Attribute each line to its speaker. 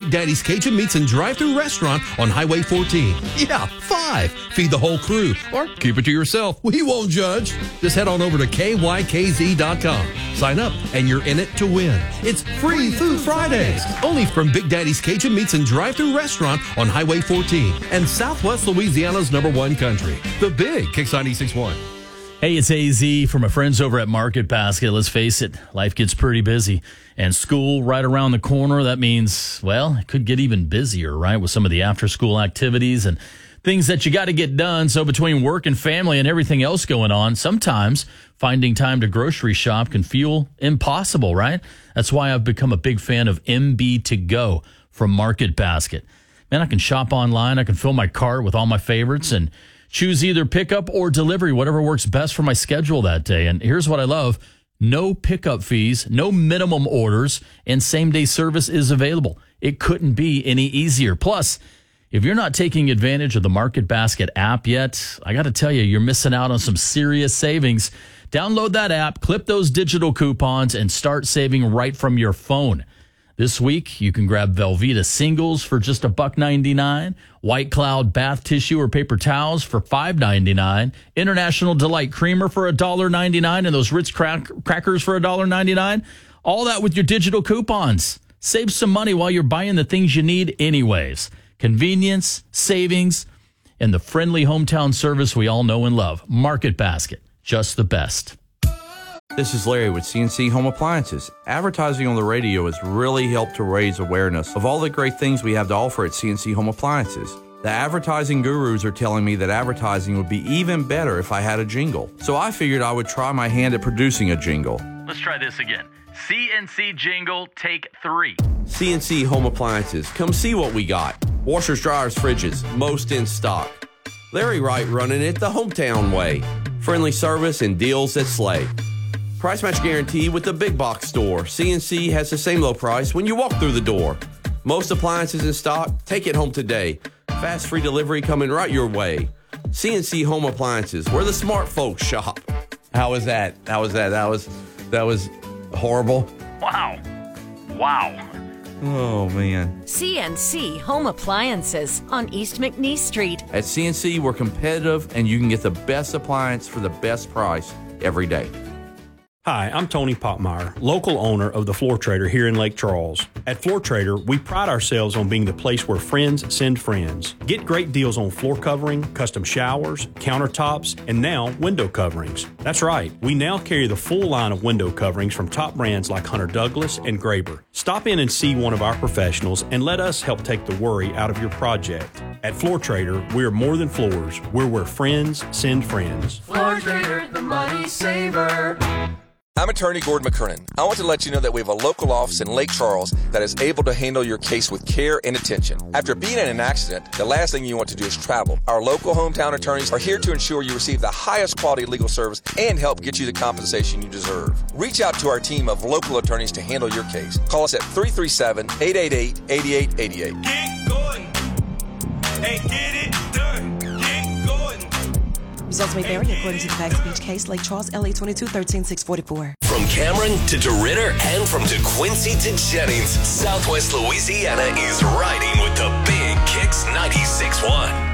Speaker 1: Big Daddy's Cajun Meats and Drive-Thru Restaurant on Highway 14. Yeah, 5. Feed the whole crew or keep it to yourself. We won't judge. Just head on over to KYKZ.com. Sign up and you're in it to win. It's Free Food Fridays. Only from Big Daddy's Cajun Meats and Drive-Thru Restaurant on Highway 14 and Southwest Louisiana's #1 country. The Big Kicks 96.1.
Speaker 2: Hey, it's AZ from my friends over at Market Basket. Let's face it, life gets pretty busy. And school right around the corner, that means, well, it could get even busier, right, with some of the after-school activities and things that you got to get done. So between work and family and everything else going on, sometimes finding time to grocery shop can feel impossible, right? That's why I've become a big fan of MB2Go from Market Basket. Man, I can shop online. I can fill my cart with all my favorites and choose either pickup or delivery, whatever works best for my schedule that day. And here's what I love. No pickup fees, no minimum orders, and same-day service is available. It couldn't be any easier. Plus, if you're not taking advantage of the Market Basket app yet, I got to tell you, you're missing out on some serious savings. Download that app, clip those digital coupons, and start saving right from your phone. This week, you can grab Velveeta singles for just $1.99, White Cloud bath tissue or paper towels for $5.99, International Delight creamer for $1.99, and those Ritz crackers for $1.99. All that with your digital coupons. Save some money while you're buying the things you need anyways. Convenience, savings, and the friendly hometown service we all know and love. Market Basket, just the best.
Speaker 3: This is Larry with CNC Home Appliances. Advertising on the radio has really helped to raise awareness of all the great things we have to offer at CNC Home Appliances. The advertising gurus are telling me that advertising would be even better if I had a jingle. So I figured I would try my hand at producing a jingle.
Speaker 2: Let's try this again. CNC jingle, take 3.
Speaker 3: CNC Home Appliances. Come see what we got. Washers, dryers, fridges, most in stock. Larry Wright running it the hometown way. Friendly service and deals that slay. Price match guarantee with the big box store. CNC has the same low price when you walk through the door. Most appliances in stock, take it home today. Fast free delivery coming right your way. CNC Home Appliances, where the smart folks shop. How was that? That was horrible.
Speaker 2: Wow.
Speaker 3: Oh, man.
Speaker 4: CNC Home Appliances on East McNeese Street.
Speaker 3: At CNC, we're competitive, and you can get the best appliance for the best price every day.
Speaker 5: Hi, I'm Tony Poppmeyer, local owner of the Floor Trader here in Lake Charles. At Floor Trader, we pride ourselves on being the place where friends send friends. Get great deals on floor covering, custom showers, countertops, and now window coverings. That's right, we now carry the full line of window coverings from top brands like Hunter Douglas and Graber. Stop in and see one of our professionals and let us help take the worry out of your project. At Floor Trader, we're more than floors. We're where friends send friends.
Speaker 6: Floor Trader, the money saver.
Speaker 7: I'm attorney Gordon McKernan. I want to let you know that we have a local office in Lake Charles that is able to handle your case with care and attention. After being in an accident, the last thing you want to do is travel. Our local hometown attorneys are here to ensure you receive the highest quality legal service and help get you the compensation you deserve. Reach out to our team of local attorneys to handle your case. Call us at 337-888-8888.
Speaker 6: Get going and get it done. Get going.
Speaker 8: Results may vary according to the facts of each case. Lake Charles, LA 22-13-644.
Speaker 9: From Cameron to DeRidder and from DeQuincy to Jennings, Southwest Louisiana is riding with the Big Kicks 96.1.